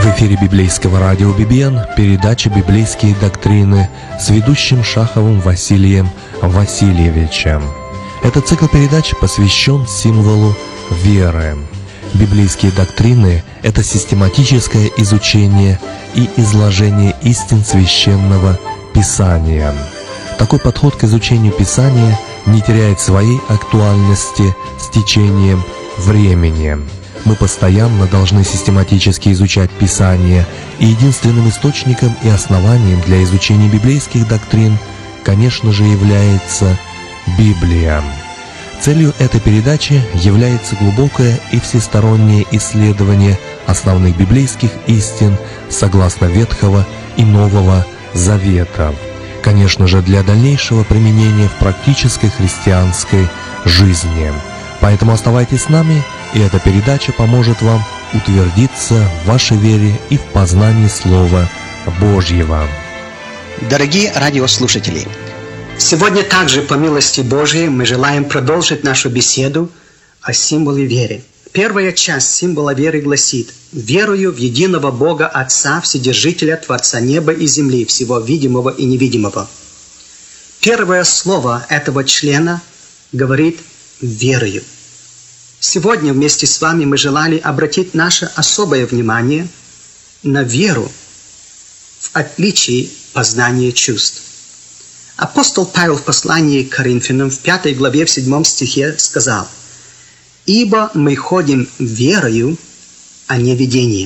В эфире библейского радио «Бибиен» передача «Библейские доктрины» с ведущим Шаховым Василием Васильевичем. Этот цикл передач посвящен символу веры. Библейские доктрины – это систематическое изучение и изложение истин Священного Писания. Такой подход к изучению Писания не теряет своей актуальности с течением времени. Мы постоянно должны систематически изучать Писание, и единственным источником и основанием для изучения библейских доктрин, конечно же, является Библия. Целью этой передачи является глубокое и всестороннее исследование основных библейских истин согласно Ветхого и Нового Заветов, конечно же, для дальнейшего применения в практической христианской жизни. Поэтому оставайтесь с нами, и эта передача поможет вам утвердиться в вашей вере и в познании Слова Божьего. Дорогие радиослушатели, сегодня также, по милости Божией, мы желаем продолжить нашу беседу о символе веры. Первая часть символа веры гласит: «Верую в единого Бога Отца, Вседержителя, Творца неба и земли, всего видимого и невидимого». Первое слово этого члена говорит «верую». Сегодня вместе с вами мы желали обратить наше особое внимание на веру в отличие познания чувств. Апостол Павел в послании к Коринфянам в 5 главе в 7 стихе сказал: «Ибо мы ходим верою, а не видением».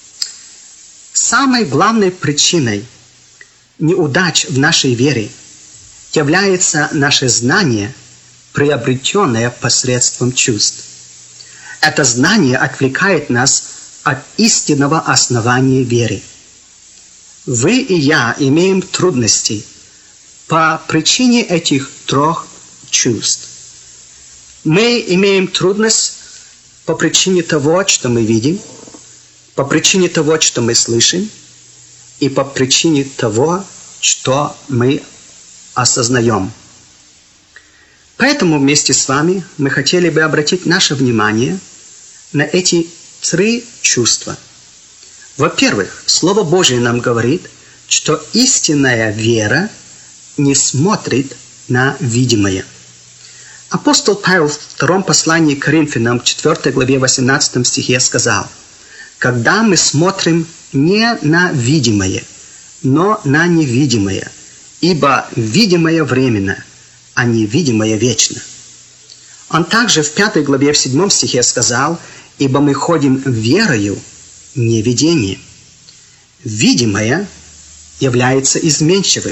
Самой главной причиной неудач в нашей вере является наше знание, приобретенное посредством чувств. Это знание отвлекает нас от истинного основания веры. Вы и я имеем трудности по причине этих трех чувств. Мы имеем трудность по причине того, что мы видим, по причине того, что мы слышим, и по причине того, что мы осознаем. Поэтому вместе с вами мы хотели бы обратить наше внимание на эти три чувства. Во-первых, Слово Божие нам говорит, что истинная вера не смотрит на видимое. Апостол Павел в втором послании к Коринфянам, 4 главе 18 стихе сказал: «Когда мы смотрим не на видимое, но на невидимое, ибо видимое временно, а невидимое вечно». Он также в 5 главе в 7 стихе сказал: «Ибо мы ходим верою, не видением». Видимое является изменчивым,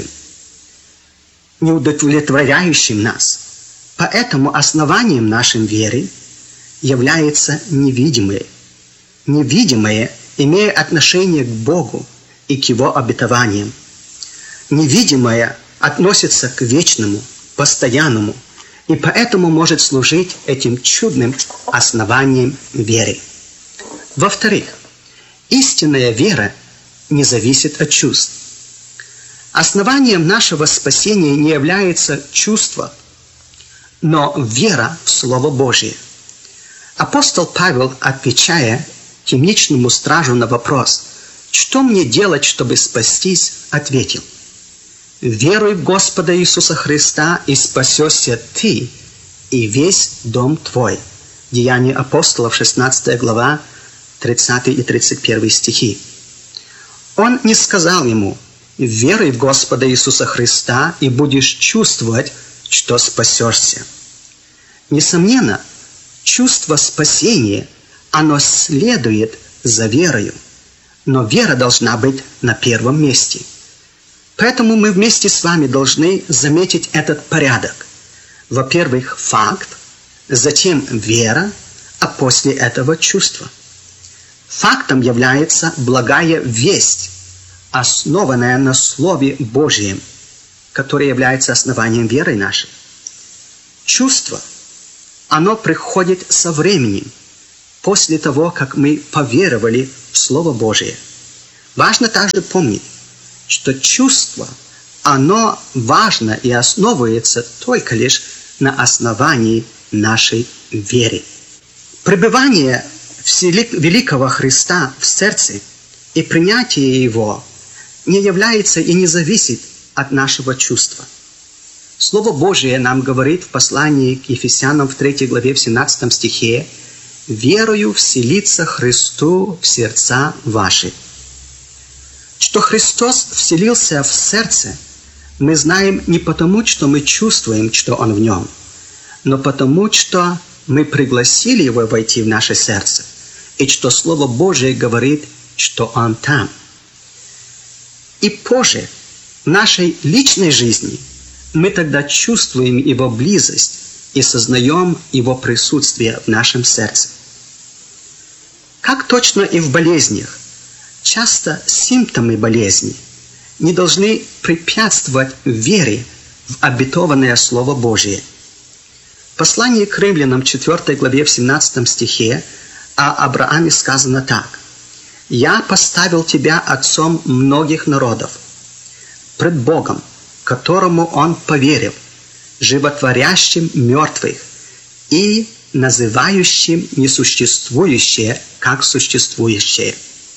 неудовлетворяющим нас. Поэтому основанием нашей веры является невидимое. Невидимое, имея отношение к Богу и к Его обетованиям. Невидимое относится к вечному, постоянному, и поэтому может служить этим чудным основанием веры. Во-вторых, истинная вера не зависит от чувств. Основанием нашего спасения не является чувство, но вера в Слово Божие. Апостол Павел, отвечая темничному стражу на вопрос: «Что мне делать, чтобы спастись?», ответил: «Веруй в Господа Иисуса Христа, и спасешься ты и весь дом твой». Деяния апостолов, 16 глава, 30 и 31 стихи. Он не сказал ему: «Веруй в Господа Иисуса Христа, и будешь чувствовать, что спасешься». Несомненно, чувство спасения, оно следует за верою, но вера должна быть на первом месте. Поэтому мы вместе с вами должны заметить этот порядок. Во-первых, факт, затем вера, а после этого чувство. Фактом является благая весть, основанная на Слове Божьем, которое является основанием веры нашей. Чувство, оно приходит со временем, после того, как мы поверовали в Слово Божие. Важно также помнить, что чувство, оно важно и основывается только лишь на основании нашей веры. Пребывание великого Христа в сердце и принятие его не является и не зависит от нашего чувства. Слово Божие нам говорит в послании к Ефесянам в 3 главе в 17 стихе: «Верою вселится Христу в сердца ваши». Что Христос вселился в сердце, мы знаем не потому, что мы чувствуем, что Он в нем, но потому, что мы пригласили Его войти в наше сердце, и что Слово Божие говорит, что Он там. И позже, в нашей личной жизни, мы тогда чувствуем Его близость и сознаем Его присутствие в нашем сердце. Как точно и в болезнях, часто симптомы болезни не должны препятствовать вере в обетованное Слово Божие. В послании к Римлянам 4 главе в 17 стихе о Аврааме сказано так: «Я поставил тебя отцом многих народов, пред Богом, которому он поверил, животворящим мертвых и называющим несуществующее как существующее».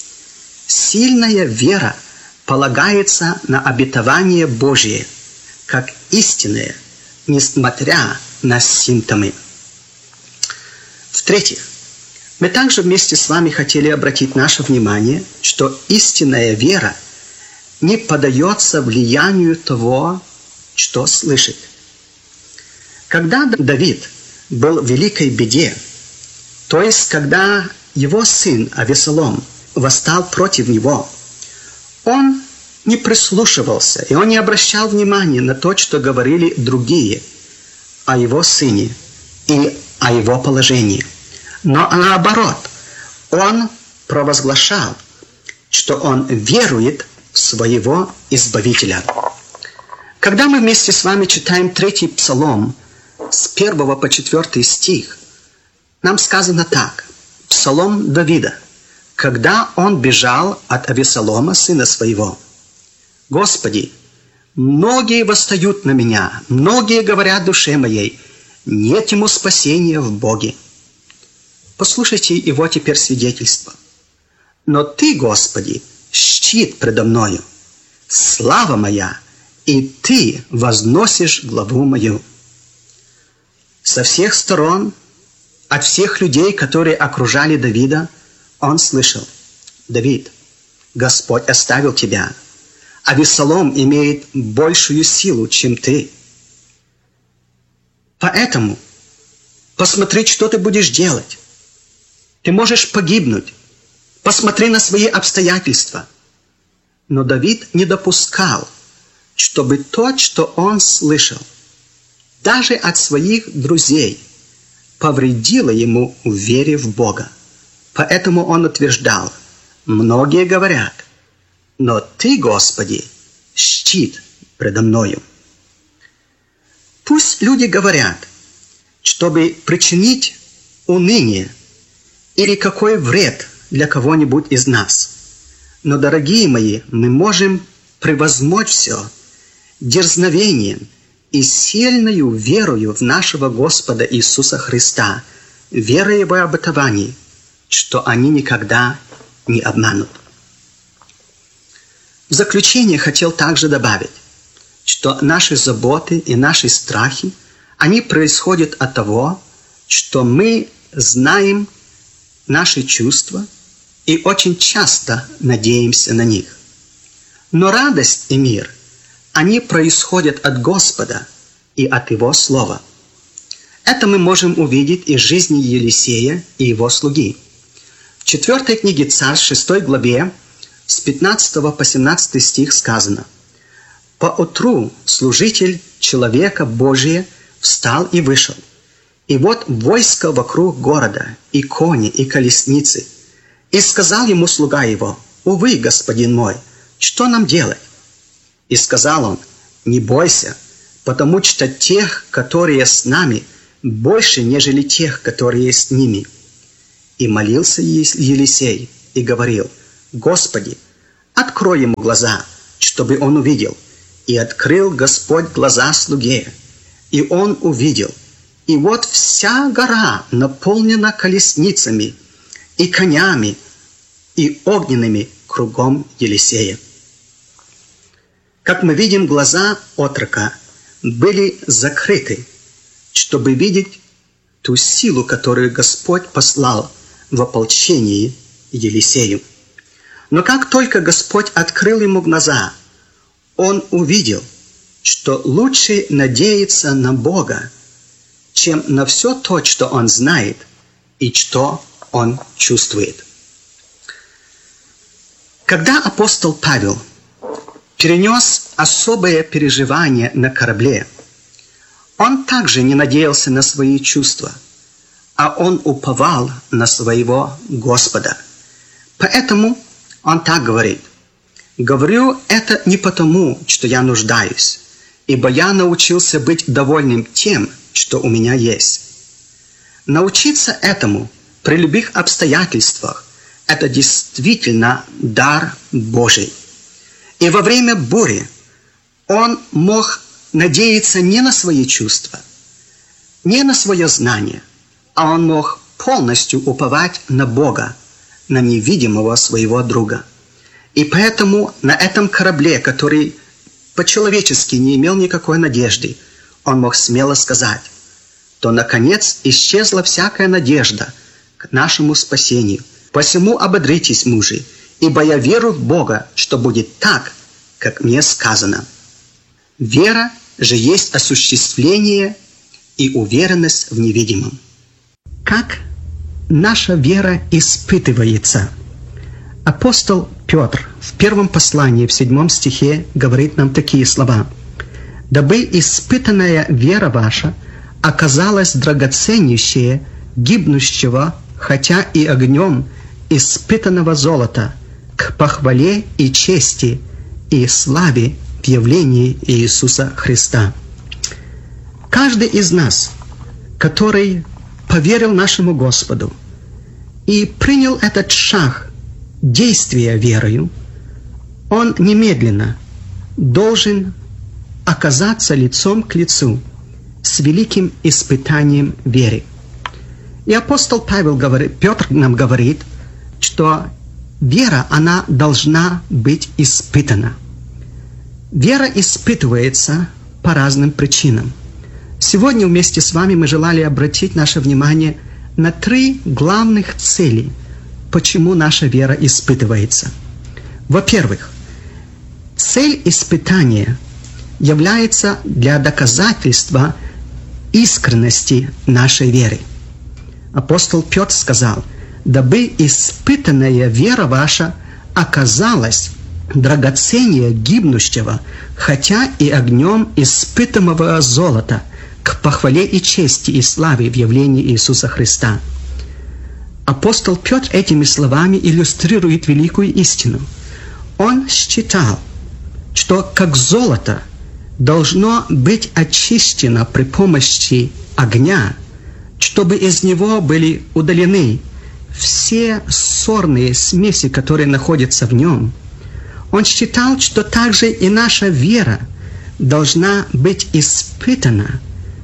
Сильная вера полагается на обетование Божие, как истинное, несмотря на симптомы. В-третьих, мы также вместе с вами хотели обратить наше внимание, что истинная вера не поддается влиянию того, что слышит. Когда Давид был в великой беде, то есть когда его сын Авесолом восстал против него, он не прислушивался, и он не обращал внимания на то, что говорили другие о его сыне и о его положении. Но наоборот, он провозглашал, что он верует в своего Избавителя. Когда мы вместе с вами читаем 3 Псалом с 1 по 4 стих, нам сказано так: Псалом Давида, когда он бежал от Авесолома, сына своего: «Господи, многие восстают на меня, многие говорят душе моей, нет ему спасения в Боге». Послушайте его теперь свидетельство. «Но Ты, Господи, щит предо мною, слава моя, и Ты возносишь главу мою». Со всех сторон, от всех людей, которые окружали Давида, он слышал: «Давид, Господь оставил тебя. Авесолом имеет большую силу, чем ты. Поэтому посмотри, что ты будешь делать. Ты можешь погибнуть. Посмотри на свои обстоятельства». Но Давид не допускал, чтобы то, что он слышал, даже от своих друзей, повредило ему в вере в Бога. Поэтому он утверждал: «Многие говорят, но Ты, Господи, щит предо мною». Пусть люди говорят, чтобы причинить уныние или какой вред для кого-нибудь из нас. Но, дорогие мои, мы можем превозмочь все дерзновением и сильною верою в нашего Господа Иисуса Христа, верой в обетовании, что они никогда не обманут. В заключение хотел также добавить, что наши заботы и наши страхи, они происходят от того, что мы знаем наши чувства и очень часто надеемся на них. Но радость и мир, они происходят от Господа и от Его Слова. Это мы можем увидеть из жизни Елисея и его слуги. В 4 книге Царств, 6 главе, с 15 по 17 стих сказано: «Поутру служитель человека Божия встал и вышел. И вот войско вокруг города, и кони, и колесницы. И сказал ему слуга его: увы, господин мой, что нам делать? И сказал он: не бойся, потому что тех, которые с нами, больше, нежели тех, которые с ними. И молился Елисей и говорил: Господи, открой ему глаза, чтобы он увидел. И открыл Господь глаза слуге, и он увидел. И вот вся гора наполнена колесницами и конями и огненными кругом Елисея. Как мы видим, глаза отрока были закрыты, чтобы видеть ту силу, которую Господь послал в ополчении Елисею. Но как только Господь открыл ему глаза, он увидел, что лучше надеяться на Бога, чем на все то, что он знает и что он чувствует. Когда апостол Павел перенес особое переживание на корабле, он также не надеялся на свои чувства, а он уповал на своего Господа. Поэтому он так говорит: «Говорю это не потому, что я нуждаюсь, ибо я научился быть довольным тем, что у меня есть». Научиться этому при любых обстоятельствах – это действительно дар Божий. И во время бури он мог надеяться не на свои чувства, не на свое знание, а он мог полностью уповать на Бога, на невидимого своего друга. И поэтому на этом корабле, который по-человечески не имел никакой надежды, он мог смело сказать, то, наконец, исчезла всякая надежда к нашему спасению. Посему ободритесь, мужи, ибо я верю в Бога, что будет так, как мне сказано. Вера же есть осуществление и уверенность в невидимом. Как наша вера испытывается? Апостол Петр в первом послании, в 7 стихе, говорит нам такие слова: «Дабы испытанная вера ваша оказалась драгоценнейшее гибнущего, хотя и огнем, испытанного золота, к похвале и чести и славе в явлении Иисуса Христа». Каждый из нас, который поверил нашему Господу и принял этот шаг действия верою, он немедленно должен оказаться лицом к лицу с великим испытанием веры. И апостол Петр нам говорит, что вера, она должна быть испытана. Вера испытывается по разным причинам. Сегодня вместе с вами мы желали обратить наше внимание на 3 главных цели, почему наша вера испытывается. Во-первых, цель испытания является для доказательства искренности нашей веры. Апостол Петр сказал: «Дабы испытанная вера ваша оказалась драгоценнее гибнущего, хотя и огнем испытываемого золота, к похвале и чести и славе в явлении Иисуса Христа». Апостол Петр этими словами иллюстрирует великую истину. Он считал, что как золото должно быть очищено при помощи огня, чтобы из него были удалены все ссорные смеси, которые находятся в нем. Он считал, что также и наша вера должна быть испытана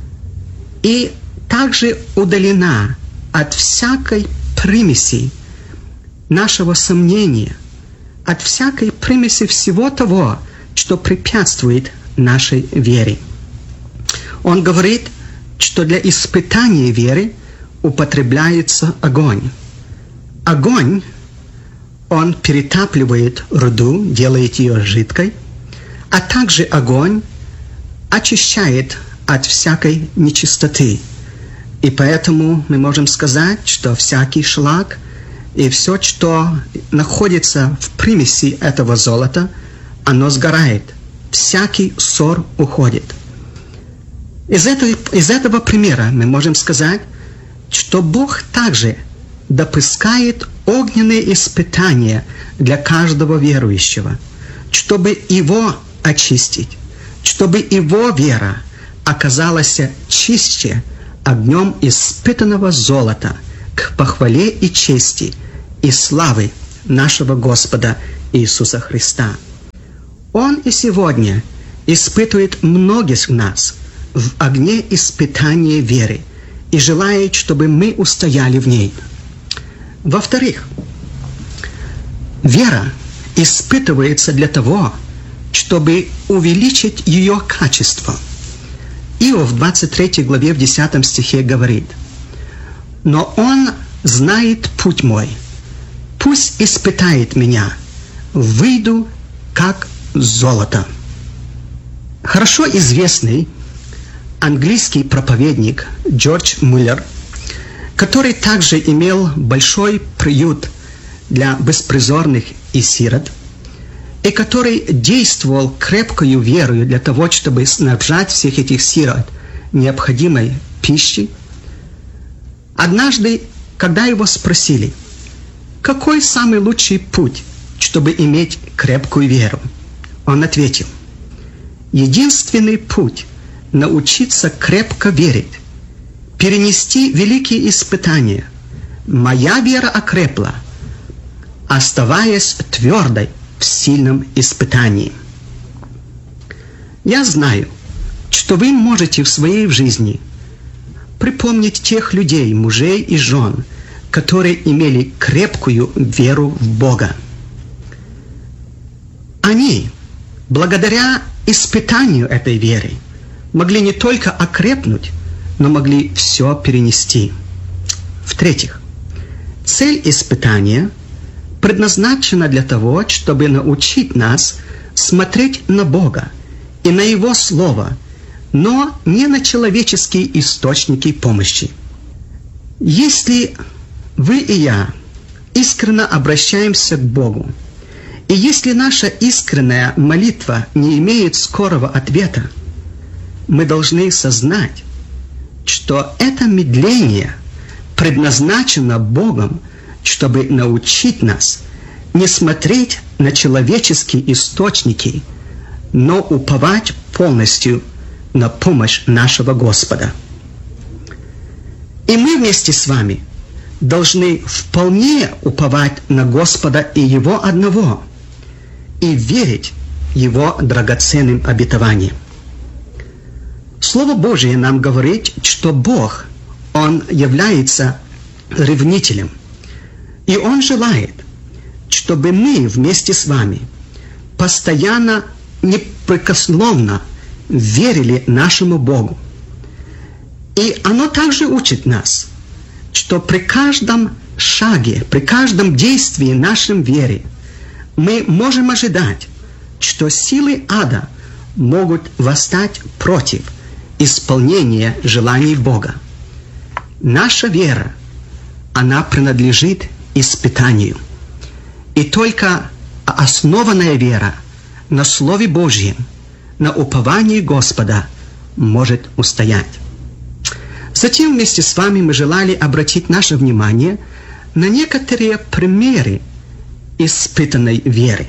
и также удалена от всякой примеси нашего сомнения, от всякой примеси всего того, что препятствует нашей вере. Он говорит, что для испытания веры употребляется огонь. Огонь, он перетапливает руду, делает ее жидкой, а также огонь очищает от всякой нечистоты. И поэтому мы можем сказать, что всякий шлак и все, что находится в примеси этого золота, оно сгорает. Всякий ссор уходит. Из этого примера мы можем сказать, что Бог также допускает огненные испытания для каждого верующего, чтобы его очистить, чтобы его вера оказалась чище огнем испытанного золота к похвале и чести и славы нашего Господа Иисуса Христа. Он и сегодня испытывает многих нас в огне испытания веры и желает, чтобы мы устояли в ней. Во-вторых, Вера испытывается для того, чтобы увеличить ее качество. Иов в 23 главе в 10 стихе говорит: «Но он знает путь мой, пусть испытает меня, выйду как золото». Хорошо известный английский проповедник Джордж Мюллер, который также имел большой приют для беспризорных и сирот, и который действовал крепкою верою для того, чтобы снабжать всех этих сирот необходимой пищей, однажды, когда его спросили, какой самый лучший путь, чтобы иметь крепкую веру, он ответил: единственный путь научиться крепко верить, перенести великие испытания. Моя вера окрепла, оставаясь твердой в сильном испытании. Я знаю, что вы можете в своей жизни припомнить тех людей, мужей и жен, которые имели крепкую веру в Бога. Они, благодаря испытанию этой веры, могли не только окрепнуть, но могли все перенести. В-третьих, цель испытания предназначена для того, чтобы научить нас смотреть на Бога и на Его Слово, но не на человеческие источники помощи. Если вы и я искренне обращаемся к Богу, и если наша искренняя молитва не имеет скорого ответа, мы должны сознать, что это медление предназначено Богом, чтобы научить нас не смотреть на человеческие источники, но уповать полностью на помощь нашего Господа. И мы вместе с вами должны вполне уповать на Господа и Его одного, и верить Его драгоценным обетованиям. Слово Божие нам говорит, что Бог, Он является ревнителем, и Он желает, чтобы мы вместе с вами постоянно, непрекословно верили нашему Богу. И оно также учит нас, что при каждом шаге, при каждом действии нашей веры мы можем ожидать, что силы ада могут восстать против исполнения желаний Бога. Наша вера, она принадлежит испытанию. И только основанная вера на Слове Божьем, на уповании Господа может устоять. Затем вместе с вами мы желали обратить наше внимание на некоторые примеры испытанной веры.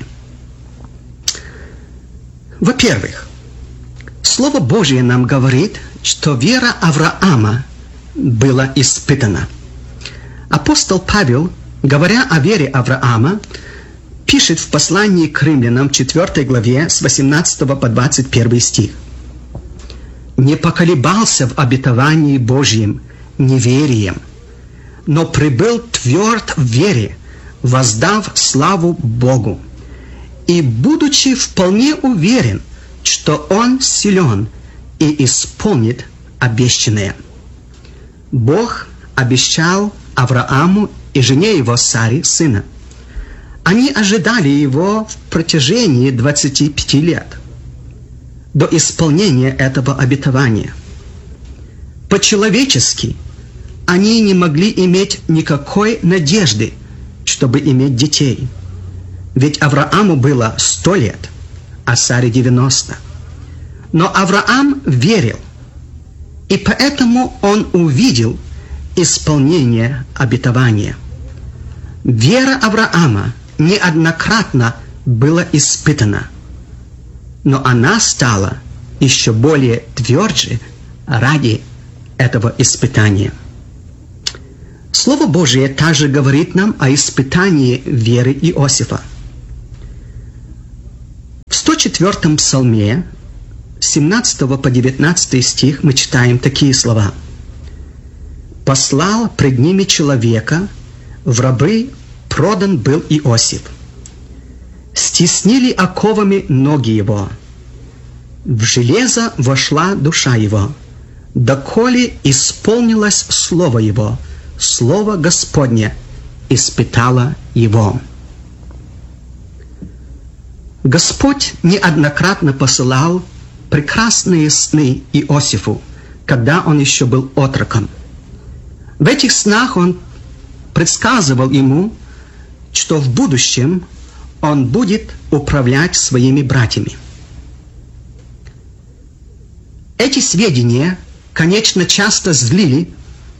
Во-первых, Слово Божие нам говорит, что вера Авраама была испытана. Апостол Павел, говоря о вере Авраама, пишет в послании к римлянам 4 главе с 18 по 21 стих: «Не поколебался в обетовании Божьем неверием, но пребыл тверд в вере, воздав славу Богу, и будучи вполне уверен, что Он силен и исполнит обещанное». Бог обещал Аврааму и жене его Саре сына. Они ожидали его в протяжении 25 лет до исполнения этого обетования. По-человечески они не могли иметь никакой надежды, чтобы иметь детей. Ведь Аврааму было 100 лет, а Саре 90. Но Авраам верил, и поэтому он увидел исполнение обетования. Вера Авраама неоднократно была испытана, но она стала еще более тверже ради этого испытания. Слово Божие также говорит нам о испытании веры Иосифа. В 104-м псалме, 17 по 19 стих, мы читаем такие слова: «Послал пред ними человека, в рабы продан был Иосиф. Теснили оковами ноги его. В железо вошла душа его, доколе исполнилось слово его, слово Господне испытало его. Господь неоднократно посылал прекрасные сны Иосифу, когда он еще был отроком. В этих снах он предсказывал ему, что в будущем он будет управлять своими братьями. Эти сведения, конечно, часто злили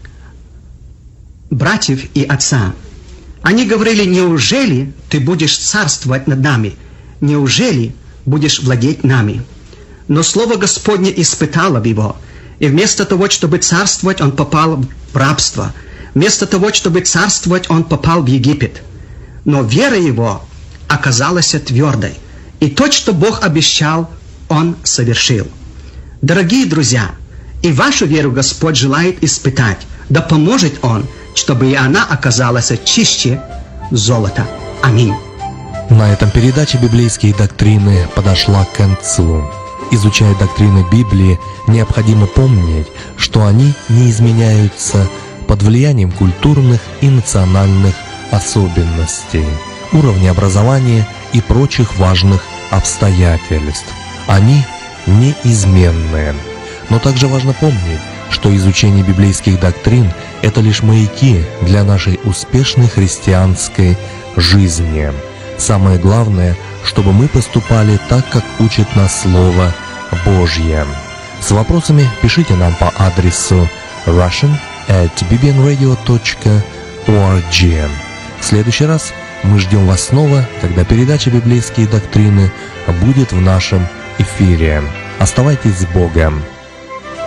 братьев и отца. Они говорили: неужели ты будешь царствовать над нами? Неужели будешь владеть нами? Но слово Господне испытало его, и вместо того, чтобы царствовать, он попал в рабство. Вместо того, чтобы царствовать, он попал в Египет. Но вера его оказалась твердой, и то, что Бог обещал, он совершил. Дорогие друзья, и вашу веру Господь желает испытать, да поможет Он, чтобы и она оказалась чище золота. Аминь. На этом передача «Библейские доктрины» подошла к концу. Изучая доктрины Библии, необходимо помнить, что они не изменяются под влиянием культурных и национальных особенностей, уровня образования и прочих важных обстоятельств. Они неизменные. Но также важно помнить, что изучение библейских доктрин – это лишь маяки для нашей успешной христианской жизни. Самое главное, чтобы мы поступали так, как учит нас Слово Божье. С вопросами пишите нам по адресу russian@bbnradio.org. В следующий раз мы ждем вас снова, когда передача «Библейские доктрины» будет в нашем эфире. Оставайтесь с Богом!